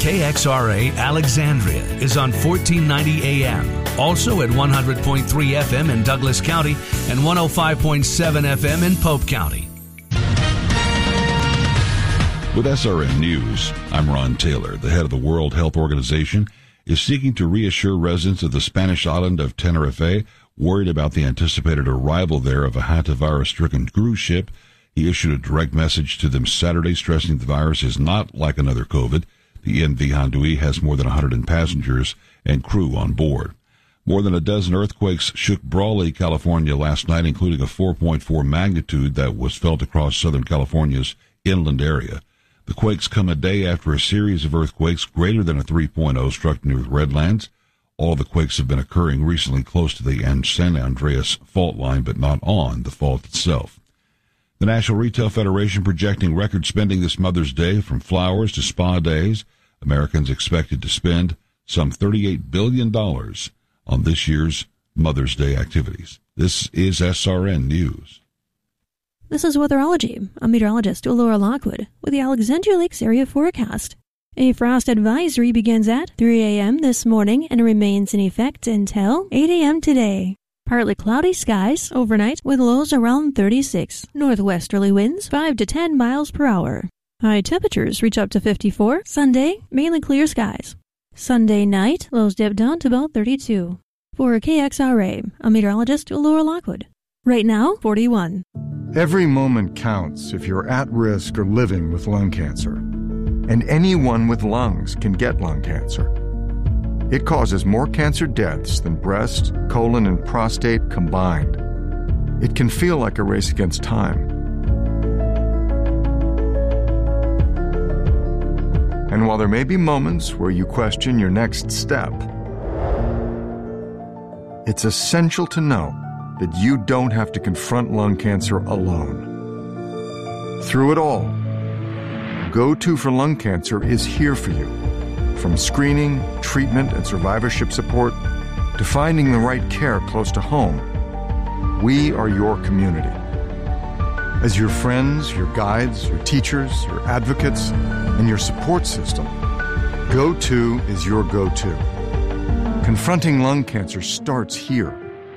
KXRA Alexandria is on 1490 AM, also at 100.3 FM in Douglas County and 105.7 FM in Pope County. With SRN News, I'm Ron Taylor. The head of the World Health Organization is seeking to reassure residents of the Spanish island of Tenerife worried about the anticipated arrival there of a hantavirus-stricken cruise ship. He issued a direct message to them Saturday stressing the virus is not like another COVID. The ENV Handui has more than 100 passengers and crew on board. More than a dozen earthquakes shook Brawley, California last night, including a 4.4 magnitude that was felt across Southern California's inland area. The quakes come a day after a series of earthquakes greater than a 3.0 struck near the Redlands. All the quakes have been occurring recently close to the San Andreas fault line, but not on the fault itself. The National Retail Federation projecting record spending this Mother's Day, from flowers to spa days. Americans expected to spend some $38 billion on this year's Mother's Day activities. This is SRN News. This is Weatherology. I'm meteorologist Laura Lockwood with the Alexandria Lakes area forecast. A frost advisory begins at 3 a.m. this morning and remains in effect until 8 a.m. today. Partly cloudy skies overnight with lows around 36. Northwesterly winds 5 to 10 miles per hour. High temperatures reach up to 54. Sunday, mainly clear skies. Sunday night, lows dip down to about 32. For KXRA, I'm meteorologist Laura Lockwood. Right now, 41. Every moment counts if you're at risk or living with lung cancer. And anyone with lungs can get lung cancer. It causes more cancer deaths than breast, colon, and prostate combined. It can feel like a race against time. And while there may be moments where you question your next step, it's essential to know that you don't have to confront lung cancer alone. Through it all, Go-To for Lung Cancer is here for you. From screening, treatment, and survivorship support to finding the right care close to home, we are your community. As your friends, your guides, your teachers, your advocates, and your support system, Go-To is your go-to. Confronting lung cancer starts here.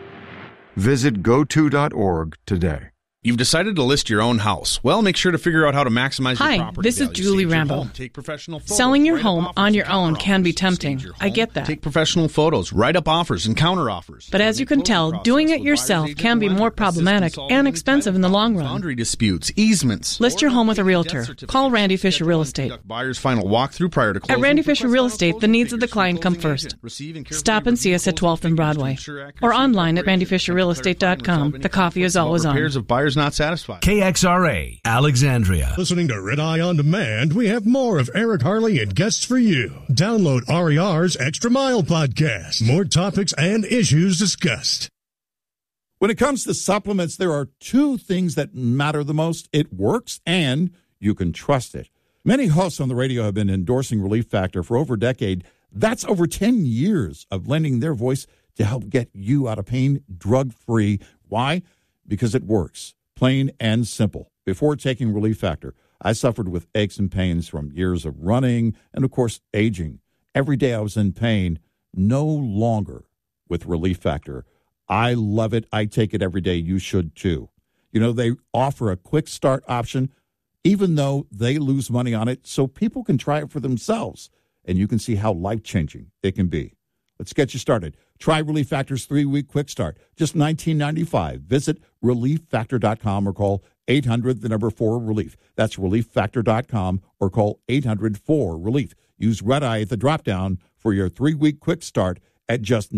Visit goto.org today. You've decided to list your own house. Well, make sure to figure out how to maximize your property. Hi, this is value. Julie Save your Rambo. home. Take professional photos. Selling your Write up home offers on your and own counter can be offers. tempting. Stage your I home. get that. Take professional photos. Write up offers and counter offers. But as you can tell, doing it yourself can be more problematic and expensive in the long run. Boundary disputes, easements. List your home with a realtor. Call Randy Fisher Real Estate. Buyer's final walkthrough prior to closing. At Randy Fisher Real Estate, the needs of the client come first. Stop and see us at 12th and Broadway. Or online at randyfisherrealestate.com. The coffee is always on. Repairs of buyers not satisfied. KXRA Alexandria. Listening to Red Eye On Demand, we have more of Eric Harley and guests for you. Download RER's Extra Mile podcast. More topics and issues discussed. When it comes to supplements, there are two things that matter the most. It works and you can trust it. Many hosts on the radio have been endorsing Relief Factor for over a decade. That's over 10 years of lending their voice to help get you out of pain drug-free. Why? Because it works. Plain and simple. Before taking Relief Factor, I suffered with aches and pains from years of running and, of course, aging. Every day I was in pain, no longer with Relief Factor. I love it. I take it every day. You should, too. You know, they offer a quick start option, even though they lose money on it, so people can try it for themselves, and you can see how life-changing it can be. Let's get you started. Try Relief Factor's 3-week quick start, just $19.95. Visit ReliefFactor.com or call 800-4-RELIEF. That's ReliefFactor.com or call 800-4-RELIEF. Use Red Eye at the drop-down for your 3-week quick start at just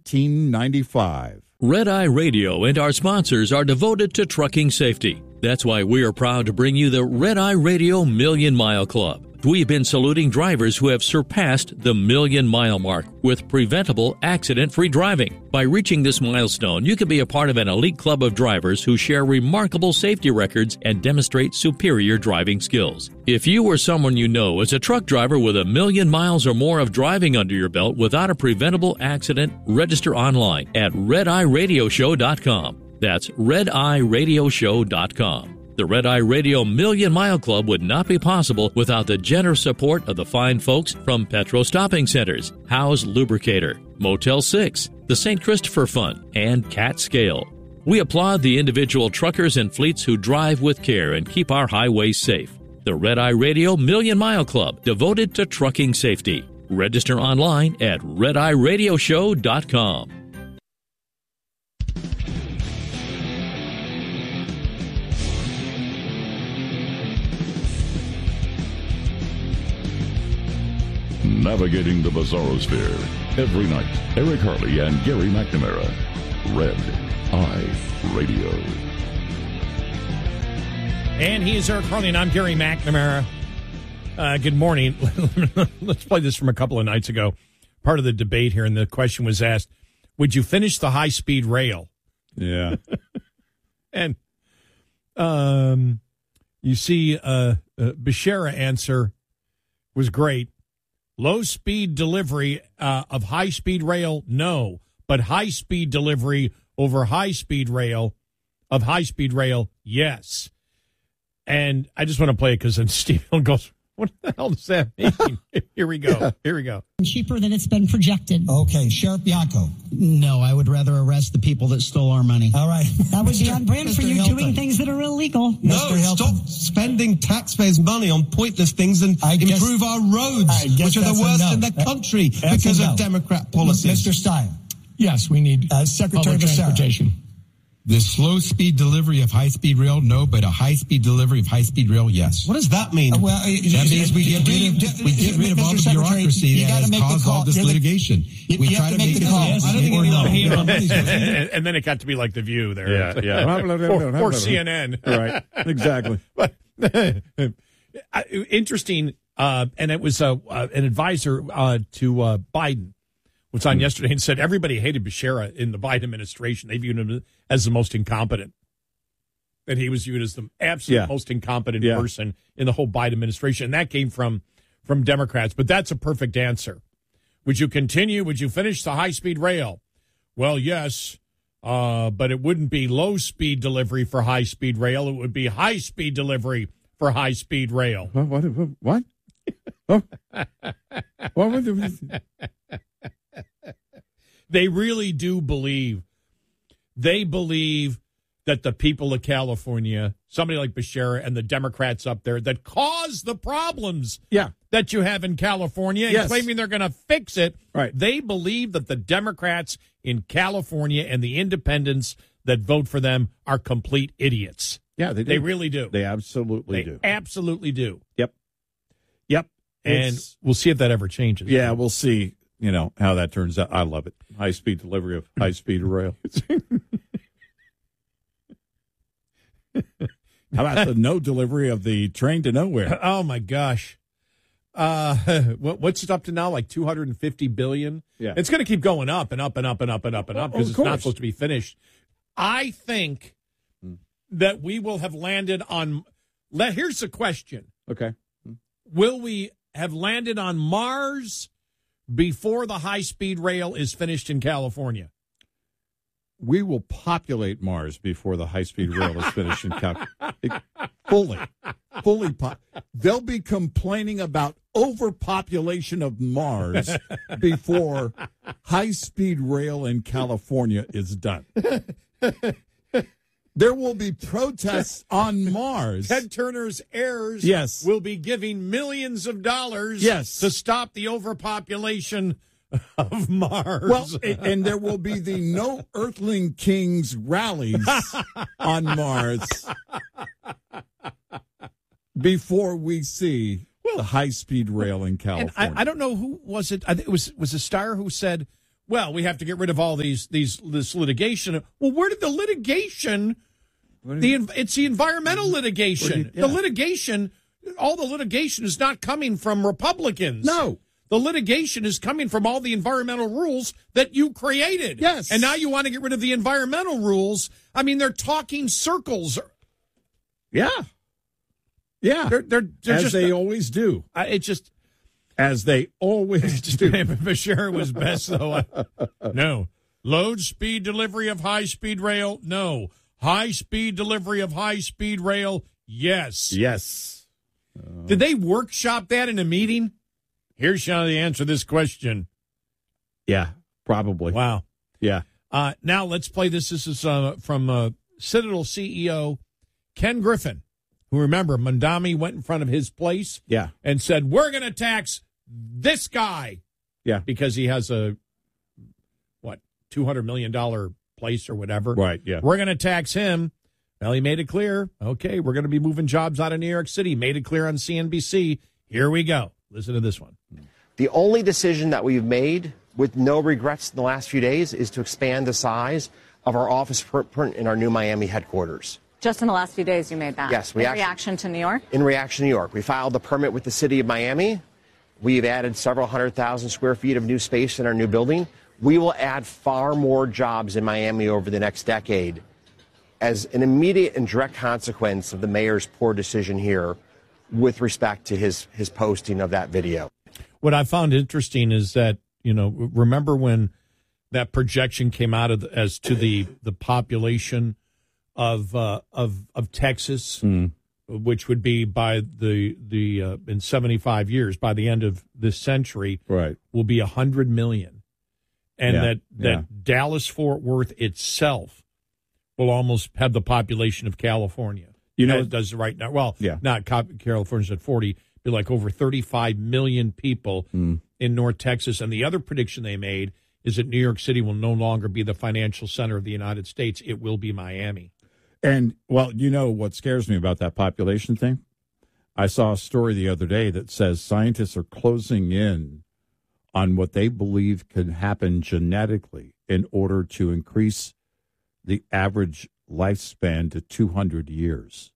$19.95. Red Eye Radio and our sponsors are devoted to trucking safety. That's why we are proud to bring you the Red Eye Radio Million Mile Club. We've been saluting drivers who have surpassed the million-mile mark with preventable, accident-free driving. By reaching this milestone, you can be a part of an elite club of drivers who share remarkable safety records and demonstrate superior driving skills. If you or someone you know is a truck driver with 1 million miles or more of driving under your belt without a preventable accident, register online at RedEyeRadioshow.com. That's RedEyeRadioshow.com. The Red Eye Radio Million Mile Club would not be possible without the generous support of the fine folks from Petro Stopping Centers, Howe's Lubricator, Motel 6, the St. Christopher Fund, and Cat Scale. We applaud the individual truckers and fleets who drive with care and keep our highways safe. The Red Eye Radio Million Mile Club, devoted to trucking safety. Register online at redeyeradioshow.com. Navigating the Bizarrosphere. Every night, Eric Harley and Gary McNamara. Red Eye Radio. And he is Eric Harley, and I'm Gary McNamara. Good morning. Let's play this from a couple of nights ago. Part of the debate here, and the question was asked, would you finish the high-speed rail? Yeah. And you see Becerra answer was great. Low-speed delivery of high-speed rail, no. But high-speed delivery over high-speed rail of high-speed rail, yes. And I just want to play it because then Steve goes, what the hell does that mean? Here we go. Here we go. Cheaper than it's been projected. Okay, Sheriff Bianco. No, I would rather arrest the people that stole our money. All right. That would be on brand for you Hilton. doing things that are illegal. No, stop spending taxpayers' money on pointless things and improve our roads, which are the worst in the country because of Democrat policies. Mr. Stein. Yes, we need Secretary of Transportation. The slow-speed delivery of high-speed rail, no, but a high-speed delivery of high-speed rail, yes. What does that mean? That means we get rid of all the bureaucracy that has caused all this litigation. We try to make the call. And then it got to be like The View there. Yeah. or CNN. Right, exactly. But interesting, and it was an advisor to Biden was on yesterday and said everybody hated Becerra in the Biden administration. They viewed him as the most incompetent. That he was viewed as the absolute most incompetent person in the whole Biden administration. And that came from Democrats. But that's a perfect answer. Would you continue? Would you finish the high-speed rail? Well, yes, but it wouldn't be low-speed delivery for high-speed rail. It would be high-speed delivery for high-speed rail. What? Oh. What would it? They really do believe. They believe that the people of California, somebody like Becerra and the Democrats up there that cause the problems that you have in California and claiming they're going to fix it, they believe that the Democrats in California and the independents that vote for them are complete idiots. Yeah, they really do. They absolutely do. Absolutely do. Yep. And we'll see if that ever changes. Yeah, we'll see. You know, how that turns out. I love it. High-speed delivery of high-speed rail. How about the no delivery of the train to nowhere? Oh, my gosh. What's it up to now? Like $250 billion? Yeah. It's going to keep going up and up and up and up and up and up because it's not supposed to be finished. I think that we will have landed on... Here's the question. Okay. Will we have landed on Mars before the high-speed rail is finished in California? We will populate Mars before the high-speed rail is finished in California. Fully. They'll be complaining about overpopulation of Mars before high-speed rail in California is done. There will be protests on Mars. Ted Turner's heirs will be giving millions of dollars to stop the overpopulation of Mars. Well, and there will be the No Earthling Kings rallies on Mars before we see the high-speed rail in California. And I don't know who was it. I think it was a Steyer who said, well, we have to get rid of all this litigation. Well, where did the litigation... It's the environmental litigation. The litigation, all the litigation is not coming from Republicans. No. The litigation is coming from all the environmental rules that you created. Yes. And now you want to get rid of the environmental rules. I mean, they're talking circles. Yeah. Yeah. They're as just, they always do. As they always do. Becerra was best, though. No. Low speed delivery of high speed rail? No. High-speed delivery of high-speed rail, yes. Yes. Did they workshop that in a meeting? Here's how they answer this question. Yeah, probably. Wow. Yeah. Now let's play this. This is from Citadel CEO Ken Griffin, who, remember, Mondami went in front of his place and said, we're going to tax this guy because he has a, $200 million place or whatever. Right, yeah. We're going to tax him. Well, he made it clear, okay, we're going to be moving jobs out of New York City. Made it clear on CNBC. Here we go. Listen to this one. The only decision that we've made with no regrets in the last few days is to expand the size of our office footprint in our new Miami headquarters. Just in the last few days you made that? Yes. In reaction to New York? In reaction to New York. We filed the permit with the city of Miami. We've added several 100,000 square feet of new space in our new building. We will add far more jobs in Miami over the next decade as an immediate and direct consequence of the mayor's poor decision here with respect to his posting of that video. What I found interesting is that, remember when that projection came out as to the population of Texas, which would be by in 75 years, by the end of this century, will be 100 million. And that Dallas-Fort Worth itself will almost have the population of California. It does right now. Well, not California's at 40, be like over 35 million people in North Texas. And the other prediction they made is that New York City will no longer be the financial center of the United States. It will be Miami. And, well, what scares me about that population thing? I saw a story the other day that says scientists are closing in on what they believe could happen genetically in order to increase the average lifespan to 200 years.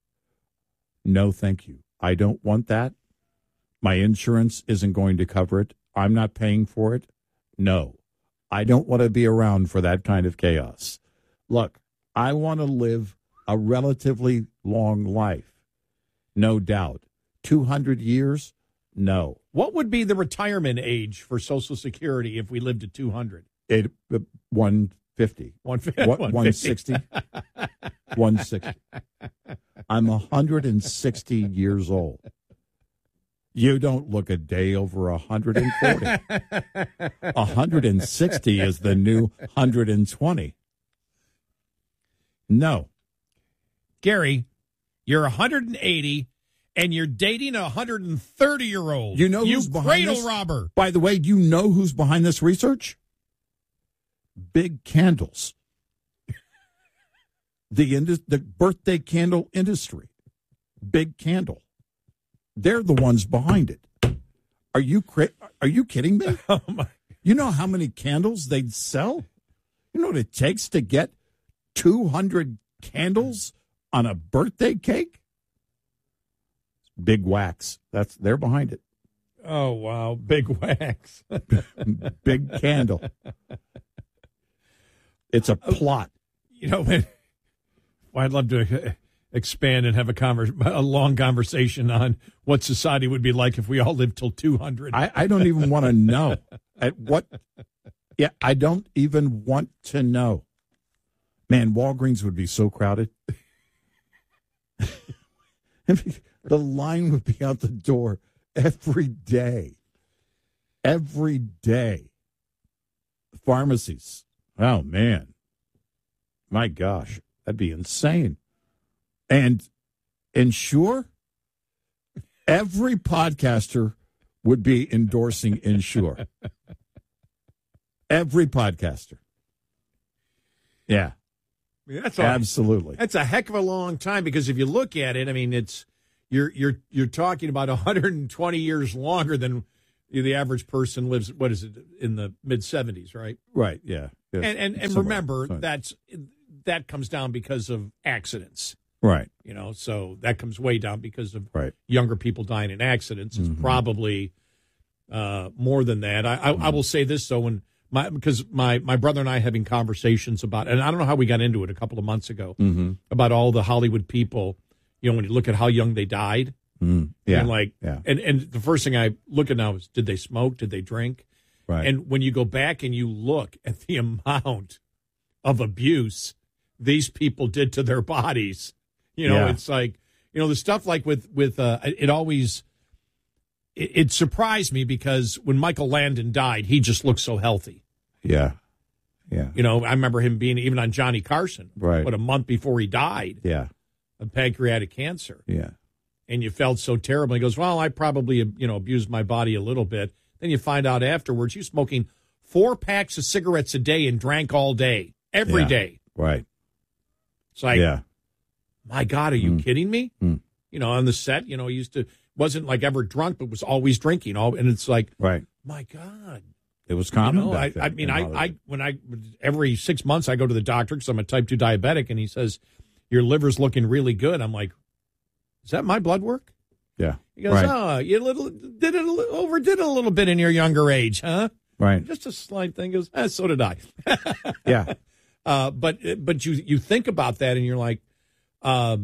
No, thank you. I don't want that. My insurance isn't going to cover it. I'm not paying for it. No, I don't want to be around for that kind of chaos. Look, I want to live a relatively long life. No doubt. 200 years? No. What would be the retirement age for Social Security if we lived to 200? 150. 160. 160. I'm 160 years old. You don't look a day over 140. 160 is the new 120. No. Gary, you're 180 and you're dating a 130-year-old. You know who's behind cradle this? Robber. By the way, do you know who's behind this research? Big Candles. The birthday candle industry. Big Candle. They're the ones behind it. Are you kidding me? Oh my. You know how many candles they'd sell? You know what it takes to get 200 candles on a birthday cake? Big Wax. They're behind it. Oh, wow. Big Wax. Big Candle. It's a plot. I'd love to expand and have a long conversation on what society would be like if we all lived till 200. I don't even want to know. I don't even want to know. Man, Walgreens would be so crowded. The line would be out the door every day. Every day. Pharmacies. Oh, man. My gosh. That'd be insane. And Ensure? Every podcaster would be endorsing Ensure. Every podcaster. Yeah. Absolutely. That's a heck of a long time because if you look at it, I mean, you're talking about 120 years longer than the average person lives. What is it, in the mid 70s, right? Right. Yeah. Yes. And remember that comes down because of accidents. Right. So that comes way down because of younger people dying in accidents. It's probably more than that. I will say this though, because my brother and I having conversations about, and I don't know how we got into it a couple of months ago, about all the Hollywood people, when you look at how young they died. Yeah. And the first thing I look at now is, did they smoke? Did they drink? Right. And when you go back and you look at the amount of abuse these people did to their bodies. It's like, the stuff like with it always, it surprised me because when Michael Landon died, he just looked so healthy. Yeah. Yeah. I remember him being even on Johnny Carson, right? But a month before he died, of pancreatic cancer. Yeah. And you felt so terrible. He goes, well, I probably, abused my body a little bit. Then you find out afterwards you're smoking 4 packs of cigarettes a day and drank all day, every day. Right. It's like, my God, are you kidding me? On the set, wasn't like ever drunk, but was always drinking. And it's like, right. My God. It was common. Every 6 months I go to the doctor because I'm a type 2 diabetic, and he says, your liver's looking really good. I'm like, is that my blood work? Yeah. He goes, you overdid it a little bit in your younger age, huh? Right. Just a slight thing. He goes, so did I. Yeah. But you think about that, and you're like, how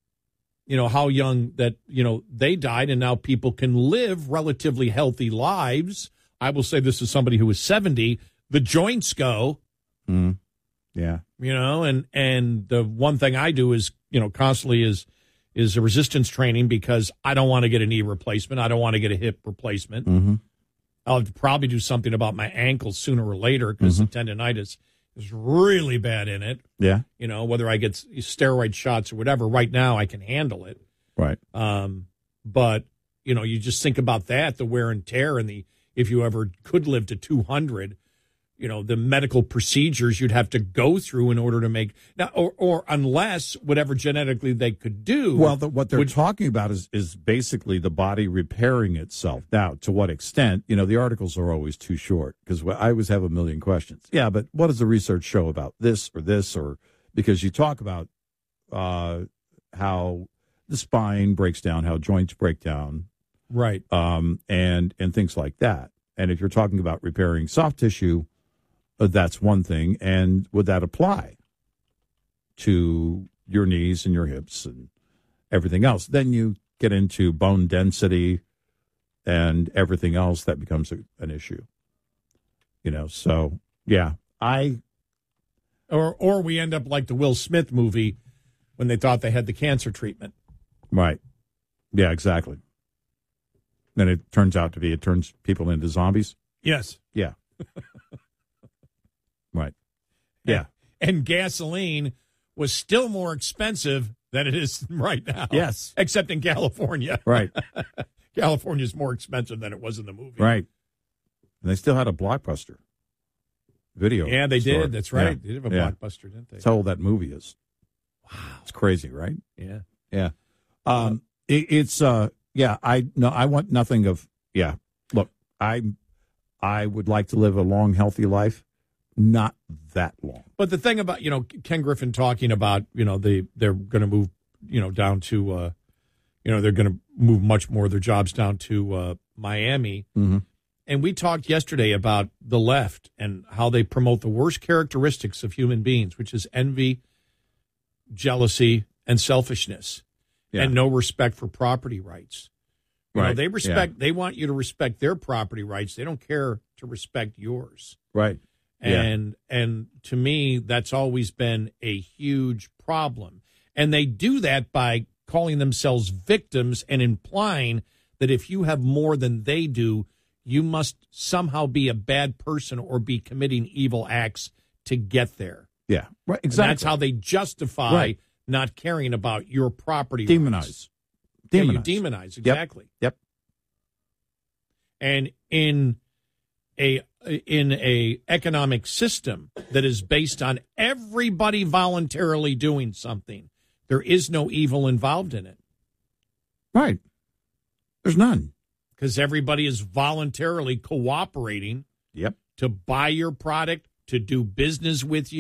young that, they died, and now people can live relatively healthy lives. I will say this is somebody who is 70. The joints go. Yeah. And the one thing I do is, constantly is a resistance training because I don't want to get a knee replacement. I don't want to get a hip replacement. Mm-hmm. I'll probably do something about my ankles sooner or later because the tendonitis is really bad in it. Yeah. Whether I get steroid shots or whatever, right now I can handle it. Right. But, you just think about that, the wear and tear, and if you ever could live to 200, the medical procedures you'd have to go through in order to make now, or unless whatever genetically they could do. Well, what they're talking about is basically the body repairing itself. Now, to what extent? The articles are always too short because I always have a million questions. Yeah, but what does the research show about this, or because you talk about how the spine breaks down, how joints break down, right? And things like that. And if you're talking about repairing soft tissue, that's one thing. And would that apply to your knees and your hips and everything else? Then you get into bone density and everything else that becomes an issue. So yeah, or we end up like the Will Smith movie when they thought they had the cancer treatment. Right. Yeah, exactly. Then it turns people into zombies. Yes. Yeah. Right. Yeah. And gasoline was still more expensive than it is right now. Yes. Except in California. Right. California is more expensive than it was in the movie. Right. And they still had a Blockbuster video. Yeah, they store. did. That's right. Yeah. They did have a Blockbuster, didn't they? That's how old that movie is. Wow. It's crazy, right? Yeah. Yeah. I want nothing of, look, I would like to live a long, healthy life, not that long. But the thing about, Ken Griffin talking about, they're going to move, down to, they're going to move much more of their jobs down to Miami. Mm-hmm. And we talked yesterday about the left and how they promote the worst characteristics of human beings, which is envy, jealousy, and selfishness, and no respect for property rights. Right. They want you to respect their property rights. They don't care to respect yours. Right. And to me, that's always been a huge problem. And they do that by calling themselves victims and implying that if you have more than they do, you must somehow be a bad person or be committing evil acts to get there. Yeah, right. Exactly. And that's how they justify not caring about your property rights. Demonize. Yeah, you demonize, exactly. Yep. And in a economic system that is based on everybody voluntarily doing something, there is no evil involved in it. Right. There's none. Because everybody is voluntarily cooperating to buy your product, to do business with you.